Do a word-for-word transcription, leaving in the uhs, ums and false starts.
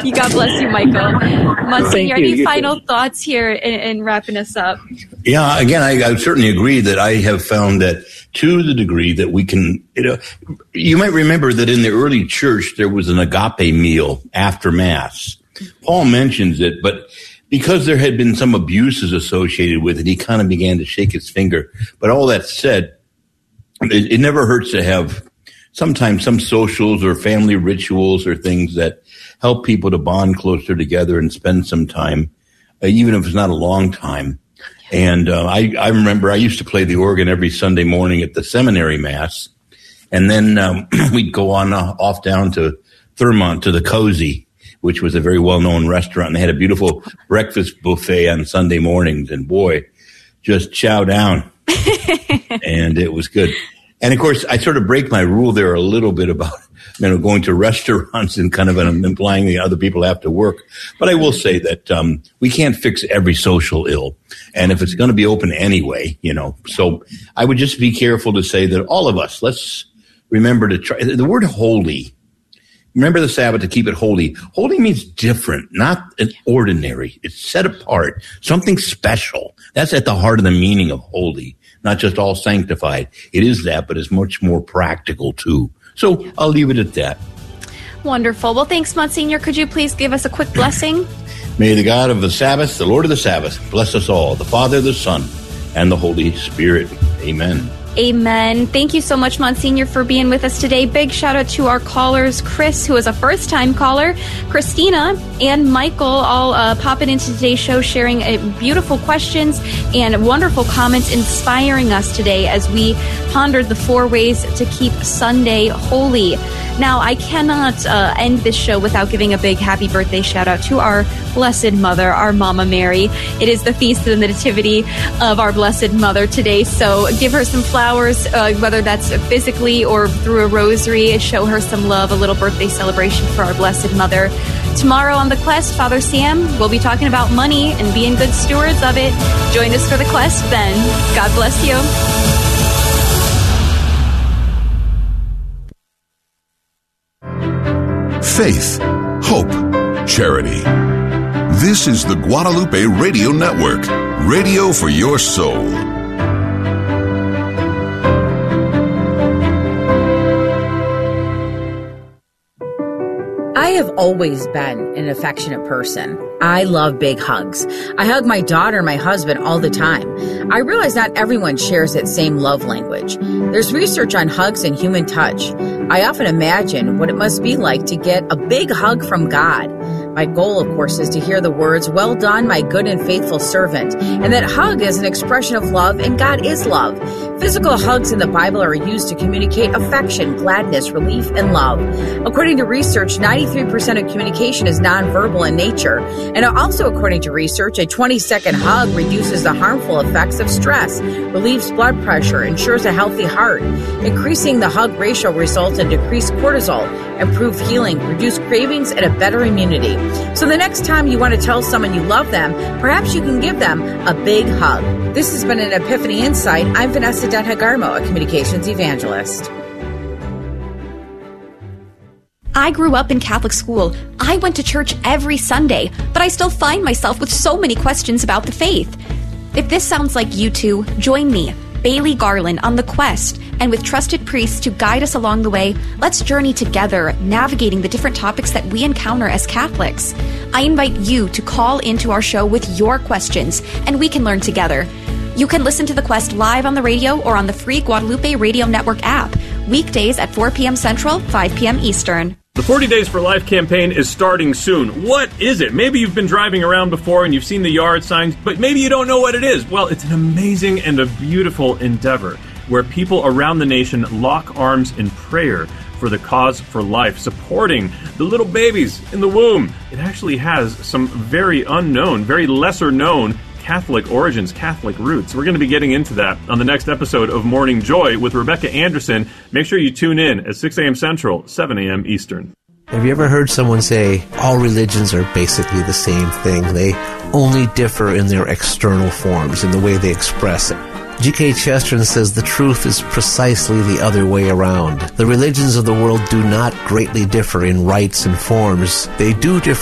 God bless you, Michael. Monsignor, any you. final thoughts here in, in wrapping us up? Yeah, again, I, I certainly agree that I have found that to the degree that we can, you know, you might remember that in the early church, there was an agape meal after Mass. Paul mentions it, but because there had been some abuses associated with it, he kind of began to shake his finger. But all that said, it, it never hurts to have sometimes some socials or family rituals or things that help people to bond closer together and spend some time, uh, even if it's not a long time. And uh, I, I remember I used to play the organ every Sunday morning at the seminary Mass. And then um, we'd go on uh, off down to Thurmont to the Cozy, which was a very well-known restaurant. And they had a beautiful breakfast buffet on Sunday mornings. And boy, just chow down. And it was good. And of course, I sort of break my rule there a little bit about, you know, going to restaurants and kind of implying that other people have to work. But I will say that um, we can't fix every social ill. And if it's going to be open anyway, you know, so I would just be careful to say that all of us, let's remember to try the word holy. Remember the Sabbath to keep it holy. Holy means different, not an ordinary. It's set apart, something special. That's at the heart of the meaning of holy, not just all sanctified. It is that, but it's much more practical too. So I'll leave it at that. Wonderful. Well, thanks, Monsignor. Could you please give us a quick blessing? May the God of the Sabbath, the Lord of the Sabbath, bless us all, the Father, the Son, and the Holy Spirit. Amen. Amen. Thank you so much, Monsignor, for being with us today. Big shout out to our callers, Chris, who is a first-time caller, Christina, and Michael, all uh, popping into today's show, sharing uh, beautiful questions and wonderful comments, inspiring us today as we pondered the four ways to keep Sunday holy. Now, I cannot uh, end this show without giving a big happy birthday shout out to our Blessed Mother, our Mama Mary. It is the Feast of the Nativity of our Blessed Mother today, so give her some flowers, uh, whether that's physically or through a rosary. Show her some love, a little birthday celebration for our Blessed Mother. Tomorrow on The Quest, Father Sam will be talking about money and being good stewards of it. Join us for The Quest then. God bless you. Faith, hope, charity. This is the Guadalupe Radio Network, radio for your soul. I have always been an affectionate person. I love big hugs. I hug my daughter and my husband all the time. I realize not everyone shares that same love language. There's research on hugs and human touch. I often imagine what it must be like to get a big hug from God. My goal, of course, is to hear the words, "Well done, my good and faithful servant," and that hug is an expression of love, and God is love. Physical hugs in the Bible are used to communicate affection, gladness, relief, and love. According to research, ninety-three percent of communication is nonverbal in nature. And also according to research, a twenty-second hug reduces the harmful effects of stress, relieves blood pressure, ensures a healthy heart. Increasing the hug ratio results in decreased cortisol, improved healing, reduced cravings, and a better immunity. So the next time you want to tell someone you love them, perhaps you can give them a big hug. This has been an Epiphany Insight. I'm Vanessa Denhagarmo, a communications evangelist. I grew up in Catholic school. I went to church every Sunday, but I still find myself with so many questions about the faith. If this sounds like you two, join me, Bailey Garland, on The Quest, and with trusted priests to guide us along the way, let's journey together, navigating the different topics that we encounter as Catholics. I invite you to call into our show with your questions, and we can learn together. You can listen to The Quest live on the radio or on the free Guadalupe Radio Network app, weekdays at four p.m. Central, five p.m. Eastern. The forty Days for Life campaign is starting soon. What is it? Maybe you've been driving around before and you've seen the yard signs, but maybe you don't know what it is. Well, it's an amazing and a beautiful endeavor where people around the nation lock arms in prayer for the cause for life, supporting the little babies in the womb. It actually has some very unknown, very lesser known Catholic origins, Catholic roots. We're going to be getting into that on the next episode of Morning Joy with Rebecca Anderson. Make sure you tune in at six a.m. Central, seven a.m. Eastern. Have you ever heard someone say, all religions are basically the same thing? They only differ in their external forms, in the way they express it. G K Chesterton says the truth is precisely the other way around. The religions of the world do not greatly differ in rites and forms. They do differ